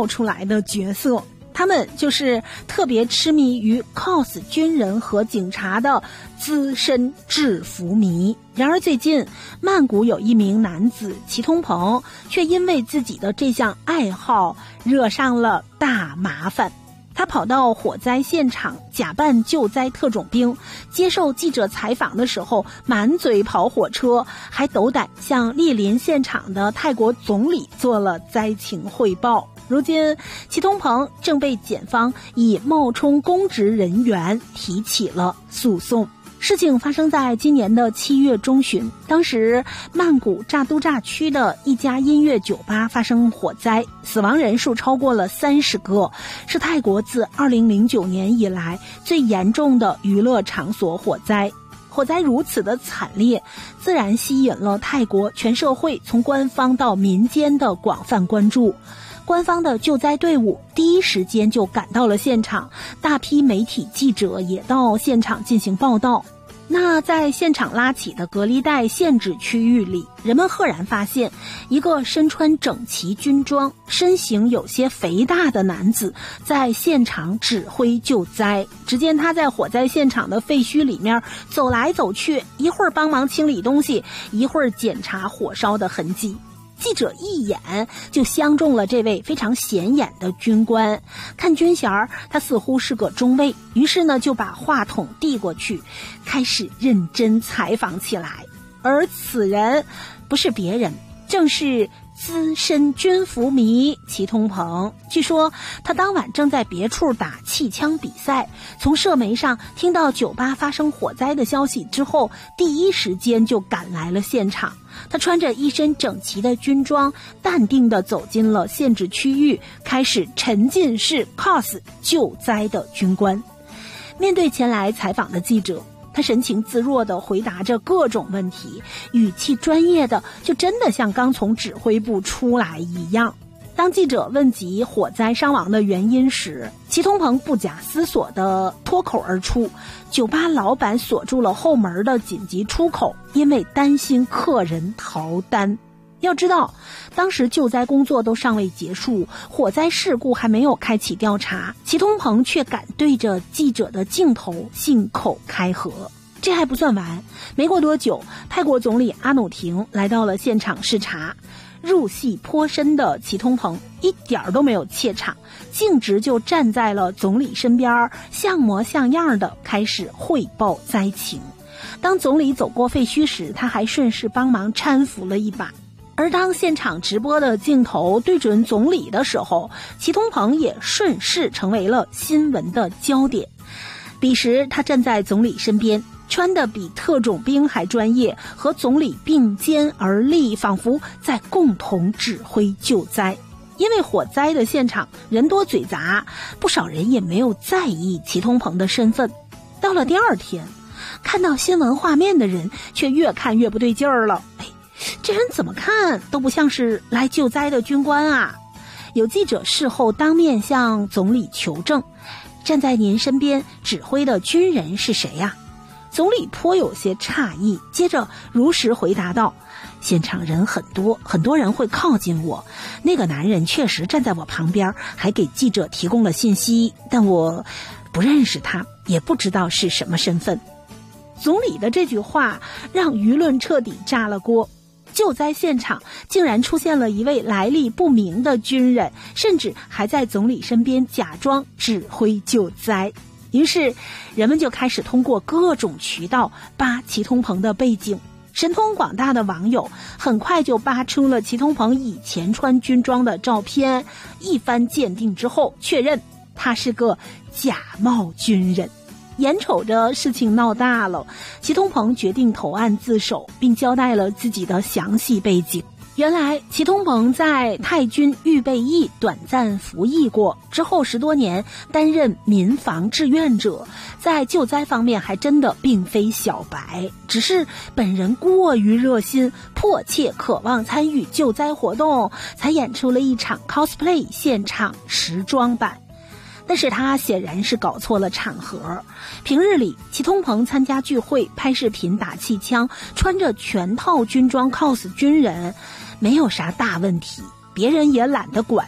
造出来的角色。他们就是特别痴迷于 cos 军人和警察的资深制服迷。然而最近，曼谷有一名男子祁通鹏却因为自己的这项爱好惹上了大麻烦。他跑到火灾现场假扮救灾特种兵，接受记者采访的时候满嘴跑火车，还斗胆向莅临现场的泰国总理做了灾情汇报。如今祁通鹏正被检方以冒充公职人员提起了诉讼。事情发生在今年的7月中旬，当时曼谷乍都乍区的一家音乐酒吧发生火灾，死亡人数超过了30个，是泰国自2009年以来最严重的娱乐场所火灾。火灾如此的惨烈，自然吸引了泰国全社会从官方到民间的广泛关注。官方的救灾队伍第一时间就赶到了现场，大批媒体记者也到现场进行报道。那在现场拉起的隔离带限制区域里，人们赫然发现一个身穿整齐军装、身形有些肥大的男子在现场指挥救灾。只见他在火灾现场的废墟里面走来走去，一会儿帮忙清理东西，一会儿检查火烧的痕迹。记者一眼就相中了这位非常显眼的军官，看军衔他似乎是个中尉，于是呢就把话筒递过去，开始认真采访起来。而此人不是别人，正是资深军服迷祁通鹏。据说他当晚正在别处打气枪比赛，从社媒上听到酒吧发生火灾的消息之后，第一时间就赶来了现场。他穿着一身整齐的军装，淡定地走进了限制区域，开始沉浸式 cos 救灾的军官。面对前来采访的记者，他神情自若地回答着各种问题，语气专业的就真的像刚从指挥部出来一样。当记者问及火灾伤亡的原因时，祁通鹏不假思索地脱口而出，酒吧老板锁住了后门的紧急出口，因为担心客人逃单。要知道，当时救灾工作都尚未结束，火灾事故还没有开启调查，祁通鹏却敢对着记者的镜头信口开河。这还不算完，没过多久，泰国总理阿努廷来到了现场视察。入戏颇深的祁通鹏一点都没有怯场，径直就站在了总理身边，像模像样的开始汇报灾情。当总理走过废墟时，他还顺势帮忙搀扶了一把。而当现场直播的镜头对准总理的时候，祁通鹏也顺势成为了新闻的焦点。彼时他站在总理身边，穿得比特种兵还专业，和总理并肩而立，仿佛在共同指挥救灾。因为火灾的现场人多嘴杂，不少人也没有在意祁通鹏的身份。到了第二天，看到新闻画面的人却越看越不对劲儿了。这人怎么看都不像是来救灾的军官啊！有记者事后当面向总理求证，站在您身边指挥的军人是谁呀？总理颇有些诧异，接着如实回答道：现场人很多，很多人会靠近我，那个男人确实站在我旁边，还给记者提供了信息，但我不认识他，也不知道是什么身份。总理的这句话让舆论彻底炸了锅。救灾现场竟然出现了一位来历不明的军人，甚至还在总理身边假装指挥救灾。于是人们就开始通过各种渠道扒祁通鹏的背景。神通广大的网友很快就扒出了祁通鹏以前穿军装的照片，一番鉴定之后确认他是个假冒军人。眼瞅着事情闹大了，祁通鹏决定投案自首，并交代了自己的详细背景。原来祁通鹏在泰军预备役短暂服役过，之后10多年担任民防志愿者，在救灾方面还真的并非小白，只是本人过于热心，迫切渴望参与救灾活动，才演出了一场 cosplay 现场时装版。但是他显然是搞错了场合。平日里祁通鹏参加聚会拍视频打气枪，穿着全套军装 cos 军人，没有啥大问题，别人也懒得管。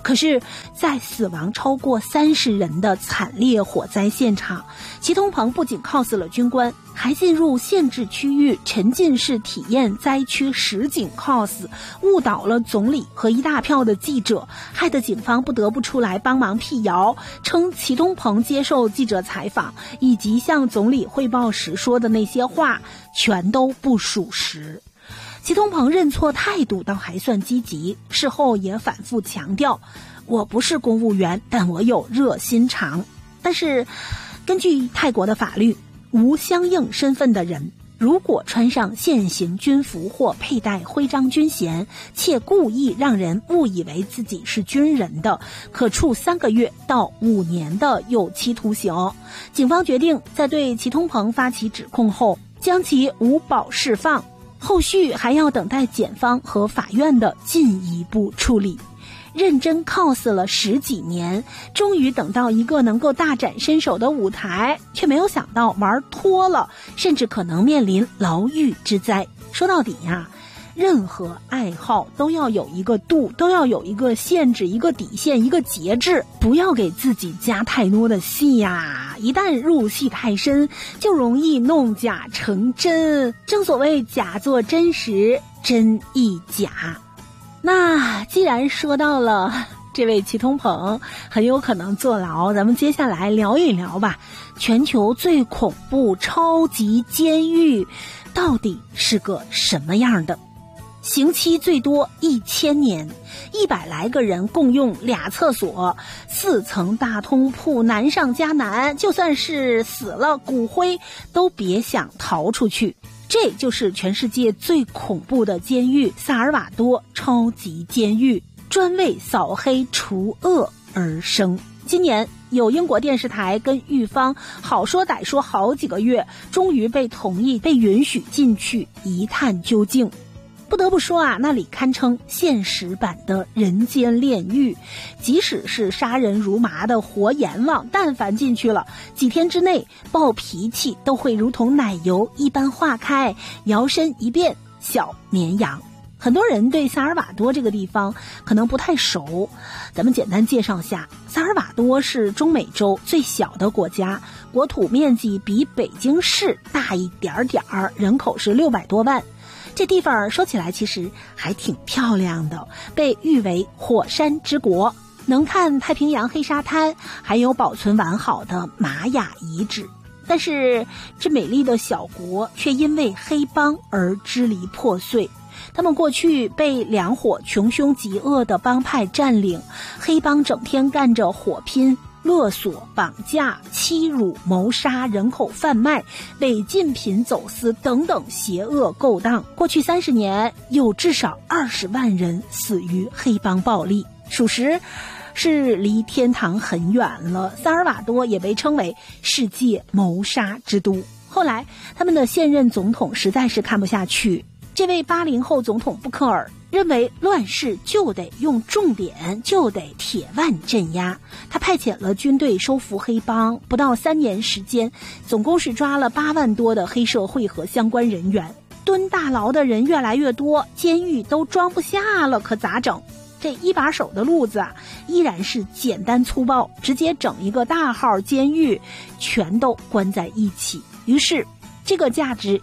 可是在死亡超过30人的惨烈火灾现场，祁同鹏不仅铐死了军官，还进入限制区域沉浸式体验灾区实景 cos， 误导了总理和一大票的记者，害得警方不得不出来帮忙辟谣，称祁同鹏接受记者采访以及向总理汇报时说的那些话全都不属实。祁同鹏认错态度倒还算积极，事后也反复强调，我不是公务员，但我有热心肠。但是根据泰国的法律，无相应身份的人如果穿上现行军服或佩戴徽章军衔，且故意让人误以为自己是军人的，可处3个月到5年的有期徒刑。警方决定在对祁同鹏发起指控后，将其无保释放，后续还要等待检方和法院的进一步处理。认真 cos 了10几年，终于等到一个能够大展身手的舞台，却没有想到玩脱了，甚至可能面临牢狱之灾。说到底呀，任何爱好都要有一个度，都要有一个限制，一个底线，一个节制，不要给自己加太多的戏呀。一旦入戏太深，就容易弄假成真。正所谓假作真时，真亦假。那既然说到了这位祁同鹏很有可能坐牢，咱们接下来聊一聊吧。全球最恐怖超级监狱到底是个什么样的？刑期最多1000年，100来个人共用2厕所，4层大通铺，难上加难，就算是死了，骨灰都别想逃出去。这就是全世界最恐怖的监狱——萨尔瓦多超级监狱，专为扫黑除恶而生。今年有英国电视台跟狱方好说歹说好几个月，终于被同意被允许进去一探究竟。不得不说啊，那里堪称现实版的人间炼狱，即使是杀人如麻的活阎王，但凡进去了，几天之内暴脾气都会如同奶油一般化开，摇身一变小绵羊。很多人对萨尔瓦多这个地方可能不太熟，咱们简单介绍下。萨尔瓦多是中美洲最小的国家，国土面积比北京市大一点点，人口是600多万。这地方说起来其实还挺漂亮的，被誉为火山之国，能看太平洋黑沙滩，还有保存完好的玛雅遗址。但是这美丽的小国却因为黑帮而支离破碎，他们过去被2伙穷凶极恶的帮派占领，黑帮整天干着火拼、勒索、绑架、欺辱、谋杀、人口贩卖、违禁品走私等等邪恶勾当。过去30年，有至少20万人死于黑帮暴力，属实是离天堂很远了。萨尔瓦多也被称为世界谋杀之都。后来，他们的现任总统实在是看不下去，这位80后总统布克尔认为乱世就得用重点，就得铁腕镇压。他派遣了军队收服黑帮，不到3年时间，总共是抓了8万多的黑社会和相关人员。蹲大牢的人越来越多，监狱都装不下了，可咋整？这一把手的路子啊，依然是简单粗暴，直接整一个大号监狱，全都关在一起。于是这个价值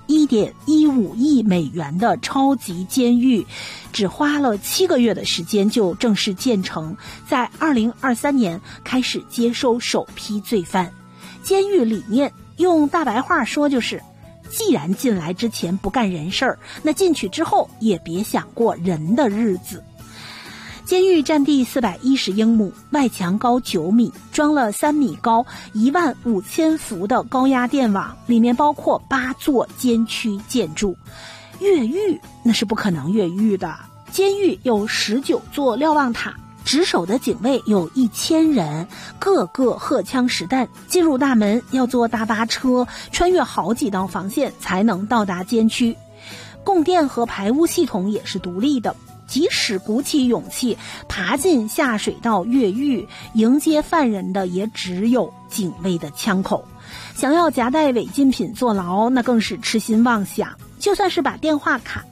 1.15亿美元的超级监狱只花了7个月的时间就正式建成，在2023年开始接收首批罪犯。监狱理念用大白话说就是，既然进来之前不干人事儿，那进去之后也别想过人的日子。监狱占地410英亩，外墙高9米，装了3米高、15000伏的高压电网，里面包括8座监区建筑。越狱那是不可能越狱的。监狱有19座瞭望塔，值守的警卫有1000人，个个荷枪实弹。进入大门要坐大巴车，穿越好几道防线才能到达监区。供电和排污系统也是独立的。即使鼓起勇气爬进下水道越狱，迎接犯人的也只有警卫的枪口。想要夹带违禁品坐牢，那更是痴心妄想。就算是把电话卡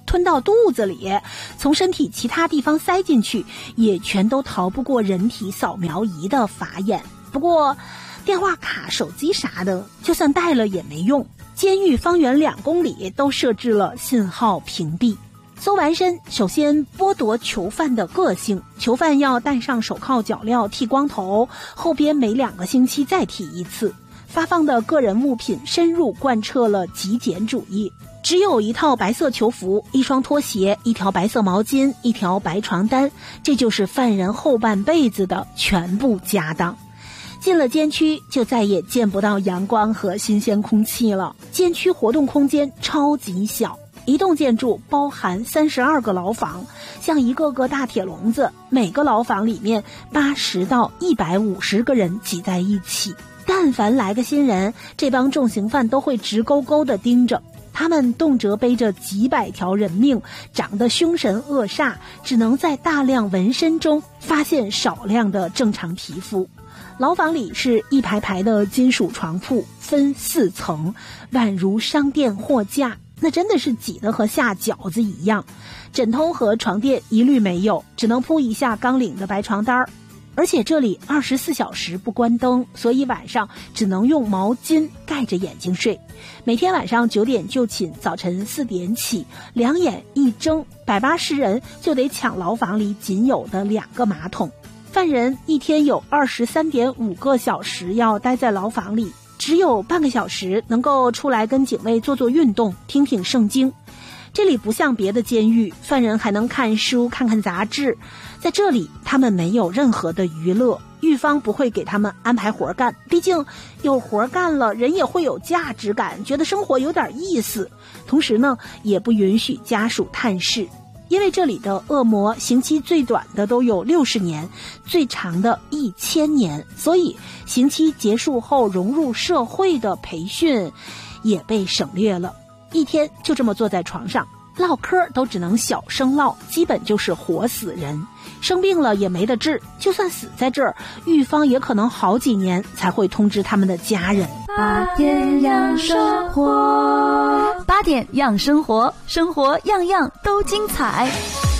吞到肚子里，从身体其他地方塞进去，也全都逃不过人体扫描仪的法眼。不过电话卡、手机啥的就算带了也没用，监狱方圆2公里都设置了信号屏蔽。搜完身，首先剥夺囚犯的个性，囚犯要戴上手铐脚镣，剃光头，后边每2个星期再剃一次。发放的个人物品深入贯彻了极简主义，只有一套白色囚服、一双拖鞋、一条白色毛巾、一条白床单，这就是犯人后半辈子的全部家当。进了监区就再也见不到阳光和新鲜空气了。监区活动空间超级小，一栋建筑包含32个牢房，像一个个大铁笼子，每个牢房里面80到150个人挤在一起。但凡来个新人，这帮重刑犯都会直勾勾地盯着，他们动辄背着几百条人命，长得凶神恶煞，只能在大量纹身中发现少量的正常皮肤。牢房里是一排排的金属床铺，分4层，宛如商店货架，那真的是挤得和下饺子一样。枕头和床垫一律没有，只能铺一下刚领的白床单。而且这里24小时不关灯，所以晚上只能用毛巾盖着眼睛睡。每天晚上9点就寝，早晨4点起，2眼一睁，180人就得抢牢房里仅有的2个马桶。犯人一天有23.5个小时要待在牢房里，只有半个小时能够出来跟警卫做做运动，听听圣经。这里不像别的监狱，犯人还能看书、看看杂志。在这里，他们没有任何的娱乐，狱方不会给他们安排活干，毕竟有活干了，人也会有价值感，觉得生活有点意思。同时呢，也不允许家属探视，因为这里的恶魔刑期最短的都有60年，最长的1000年，所以刑期结束后融入社会的培训也被省略了。一天就这么坐在床上唠嗑，都只能小声唠，基本就是活死人。生病了也没得治，就算死在这儿，狱方也可能好几年才会通知他们的家人。 8点养生活，8点养生活，生活样样都精彩。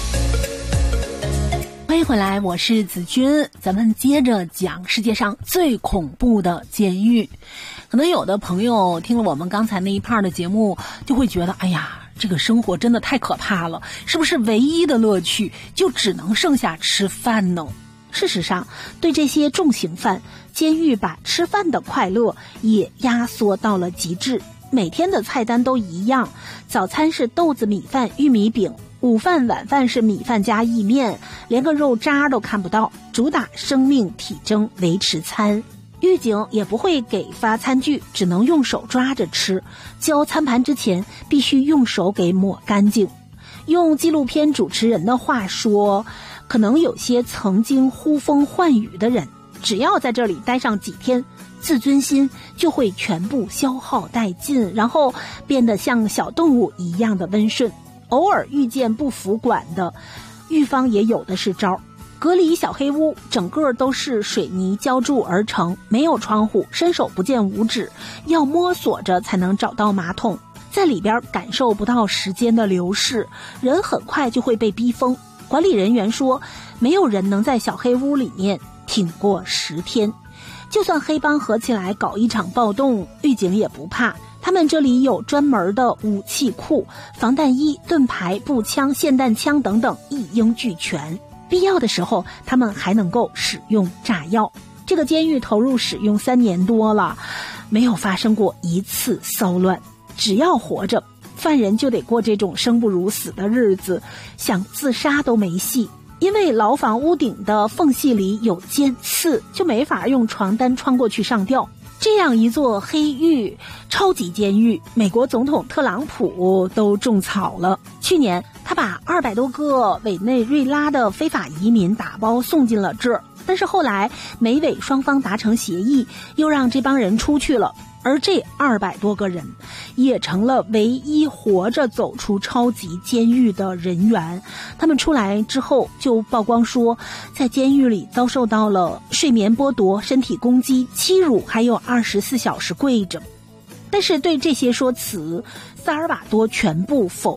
欢迎回来，我是子君，咱们接着讲世界上最恐怖的监狱。可能有的朋友听了我们刚才那一part的节目，就会觉得，哎呀，这个生活真的太可怕了，是不是唯一的乐趣就只能剩下吃饭呢？事实上，对这些重刑犯，监狱把吃饭的快乐也压缩到了极致。每天的菜单都一样，早餐是豆子米饭玉米饼，午饭晚饭是米饭加意面，连个肉渣都看不到，主打生命体征维持餐。狱警也不会给发餐具，只能用手抓着吃，交餐盘之前必须用手给抹干净。用纪录片主持人的话说，可能有些曾经呼风唤雨的人，只要在这里待上几天，自尊心就会全部消耗殆尽，然后变得像小动物一样的温顺。偶尔遇见不服管的，狱方也有的是招。隔离小黑屋整个都是水泥浇筑而成，没有窗户，伸手不见五指，要摸索着才能找到马桶。在里边感受不到时间的流逝，人很快就会被逼疯。管理人员说，没有人能在小黑屋里面挺过10天。就算黑帮合起来搞一场暴动，狱警也不怕，他们这里有专门的武器库，防弹衣、盾牌、步枪、霰弹枪等等一应俱全。必要的时候，他们还能够使用炸药。这个监狱投入使用3年多了，没有发生过一次骚乱。只要活着，犯人就得过这种生不如死的日子，想自杀都没戏。因为牢房屋顶的缝隙里有尖刺，就没法用床单穿过去上吊。这样一座黑狱，超级监狱，美国总统特朗普都种草了。去年他把200多个委内瑞拉的非法移民打包送进了这儿，但是后来美委双方达成协议，又让这帮人出去了。而这200多个人也成了唯一活着走出超级监狱的人员。他们出来之后就曝光说，在监狱里遭受到了睡眠剥夺、身体攻击、欺辱，还有24小时跪着。但是对这些说辞，萨尔瓦多全部否定。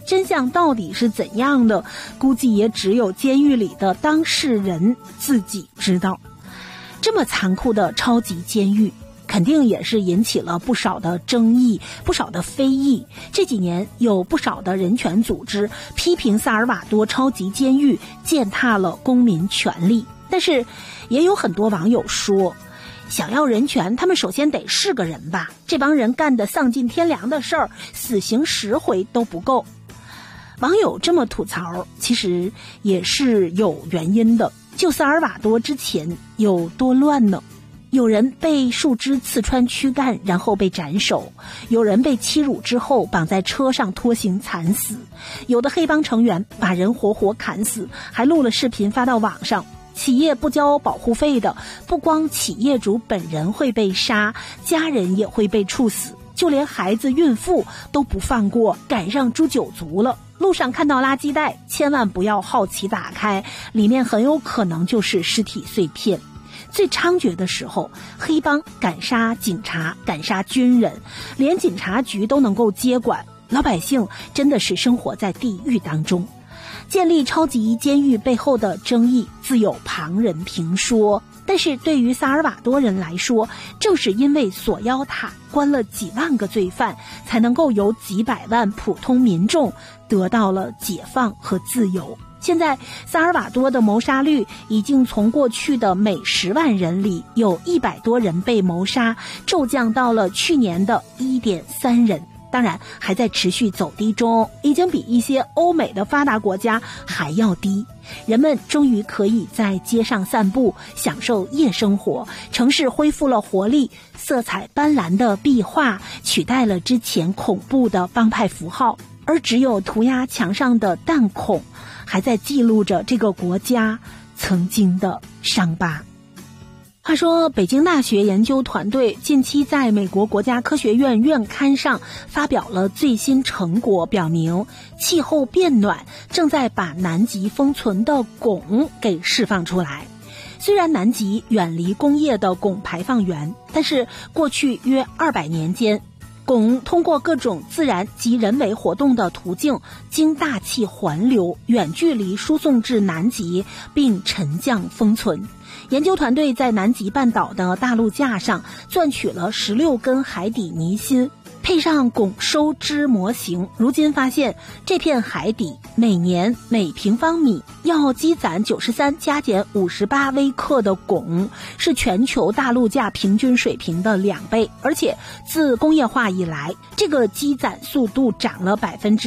真相到底是怎样的，估计也只有监狱里的当事人自己知道。这么残酷的超级监狱，肯定也是引起了不少的争议，不少的非议。这几年有不少的人权组织批评萨尔瓦多超级监狱践踏了公民权利，但是也有很多网友说，想要人权，他们首先得是个人吧，这帮人干的丧尽天良的事儿，死刑10回都不够。网友这么吐槽，其实也是有原因的。就萨尔瓦多之前有多乱呢？有人被树枝刺穿躯干，然后被斩首；有人被欺辱之后绑在车上拖行惨死；有的黑帮成员把人活活砍死，还录了视频发到网上。企业不交保护费的，不光企业主本人会被杀，家人也会被处死，就连孩子孕妇都不放过，赶上诛九族了。路上看到垃圾袋，千万不要好奇打开，里面很有可能就是尸体碎片。最猖獗的时候，黑帮敢杀警察，敢杀军人，连警察局都能够接管，老百姓真的是生活在地狱当中。建立超级监狱背后的争议自有旁人评说，但是对于萨尔瓦多人来说，正是因为锁妖塔关了几万个罪犯，才能够有几百万普通民众得到了解放和自由。现在萨尔瓦多的谋杀率已经从过去的每10万人里有100多人被谋杀，骤降到了去年的1.3人。当然还在持续走低中，已经比一些欧美的发达国家还要低。人们终于可以在街上散步，享受夜生活，城市恢复了活力，色彩斑斓的壁画取代了之前恐怖的帮派符号，而只有涂鸦墙上的弹孔还在记录着这个国家曾经的伤疤。话说，北京大学研究团队近期在美国国家科学院院刊上发表了最新成果，表明气候变暖正在把南极封存的汞给释放出来。虽然南极远离工业的汞排放源，但是过去约200年间，汞通过各种自然及人为活动的途径，经大气环流远距离输送至南极，并沉降封存。研究团队在南极半岛的大陆架上钻取了16根海底泥芯，配上汞收支模型，如今发现这片海底每年每平方米要积攒93加减58微克的汞，是全球大陆架平均水平的2倍，而且自工业化以来，这个积攒速度涨了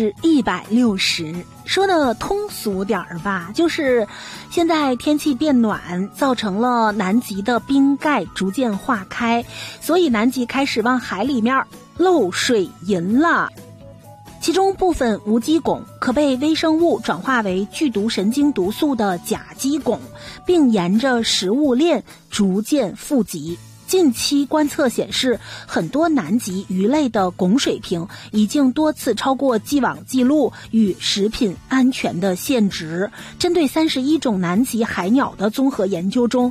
160%。说的通俗点儿吧，就是现在天气变暖，造成了南极的冰盖逐渐化开，所以南极开始往海里面漏水银了。其中部分无机汞可被微生物转化为剧毒神经毒素的甲基汞，并沿着食物链逐渐富集。近期观测显示，很多南极鱼类的汞水平已经多次超过既往记录与食品安全的限值。针对31种南极海鸟的综合研究中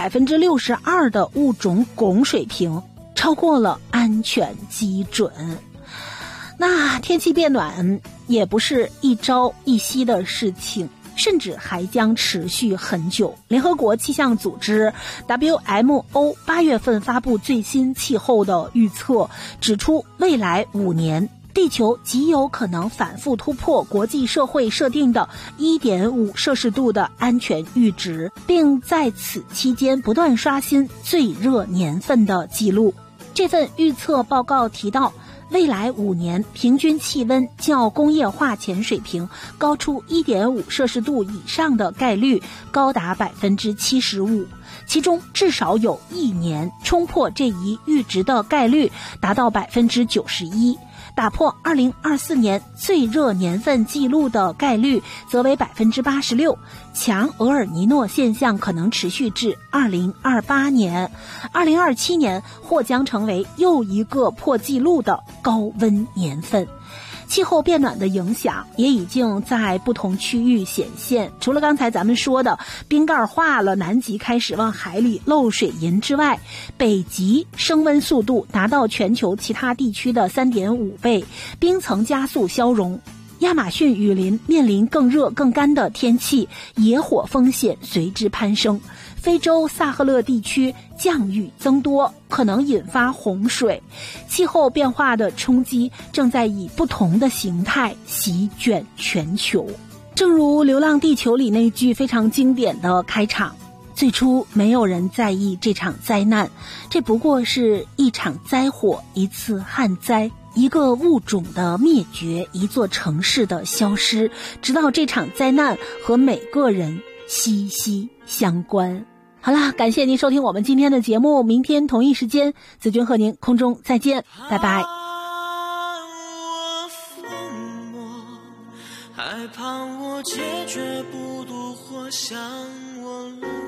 ，62%的物种汞水平超过了安全基准。那天气变暖也不是一朝一夕的事情，甚至还将持续很久。联合国气象组织 WMO 8月份发布最新气候的预测，指出未来5年地球极有可能反复突破国际社会设定的 1.5 摄氏度的安全阈值，并在此期间不断刷新最热年份的记录。这份预测报告提到，未来5年平均气温较工业化前水平高出 1.5 摄氏度以上的概率高达 75%， 其中至少有1年冲破这一阈值的概率达到 91%， 打破2024年最热年份记录的概率则为 86%。 强厄尔尼诺现象可能持续至2028年，2027年或将成为又一个破纪录的高温年份。气候变暖的影响也已经在不同区域显现，除了刚才咱们说的冰盖化了，南极开始往海里漏水银之外，北极升温速度达到全球其他地区的 3.5 倍，冰层加速消融。 亚马逊雨林面临更热更干的天气，野火风险随之攀升。非洲萨赫勒地区降雨增多，可能引发洪水。气候变化的冲击正在以不同的形态席卷全球。正如《流浪地球》里那句非常经典的开场，最初没有人在意这场灾难，这不过是一场灾祸，一次旱灾，一个物种的灭绝，一座城市的消失，直到这场灾难和每个人息息相关。好啦，感谢您收听我们今天的节目，明天同一时间子君和您空中再见，拜拜。 害怕我解决不渡或向我落